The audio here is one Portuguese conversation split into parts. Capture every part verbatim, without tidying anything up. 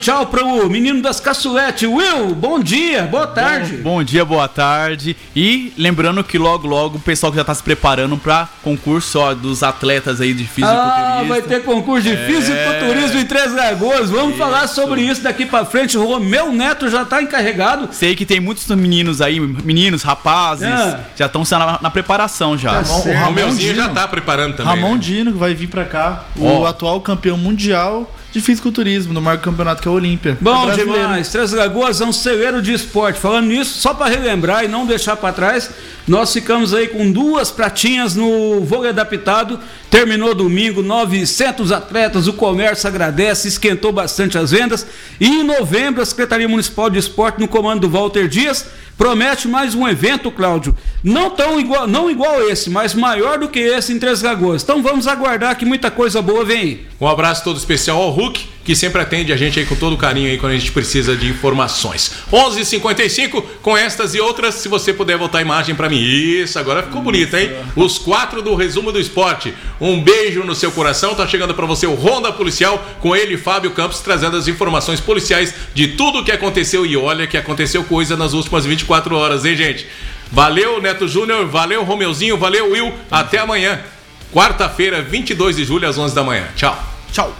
Tchau para o menino das caçuletes, Will, bom dia, boa tarde. Bom, bom dia, boa tarde. E lembrando que logo, logo o pessoal que já está se preparando para concurso ó, dos atletas aí de fisiculturismo. Ah, vai ter concurso de é... fisiculturismo em Três Lagoas. Vamos isso. falar sobre isso daqui para frente. O Romeu Neto já está encarregado. Sei que tem muitos meninos aí, meninos, rapazes, é. já estão na, na preparação já. Tá o Romeuzinho já está preparando também. Ramon né? Dino que vai vir para cá, oh. o atual campeão mundial de fisiculturismo no maior campeonato que é o Olímpia. Bom demais, Três Lagoas é um celeiro de esporte. Falando nisso, só para relembrar e não deixar para trás, nós ficamos aí com duas pratinhas no vôlei adaptado. Terminou domingo, novecentos atletas, o comércio agradece, esquentou bastante as vendas. E em novembro, a Secretaria Municipal de Esporte, no comando do Walter Dias, promete mais um evento, Cláudio, não tão igual, não igual esse, mas maior do que esse em Três Lagoas. Então vamos aguardar que muita coisa boa vem aí. Um abraço todo especial ao Hulk, que sempre atende a gente aí com todo carinho aí quando a gente precisa de informações. onze e cinquenta e cinco, com estas e outras, se você puder botar a imagem pra mim. Isso, agora ficou bonito, hein? Os quatro do resumo do esporte. Um beijo no seu coração, tá chegando pra você o Ronda Policial, com ele, Fábio Campos, trazendo as informações policiais de tudo o que aconteceu. E olha que aconteceu coisa nas últimas vinte e quatro horas, hein, gente? Valeu, Neto Júnior, valeu, Romeuzinho, valeu, Will. Até amanhã, quarta-feira, vinte e dois de julho, às onze da manhã. Tchau. Tchau.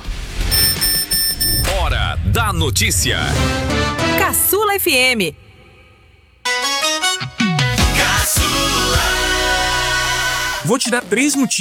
Hora da notícia. Caçula F M. Caçula. Vou te dar três motivos.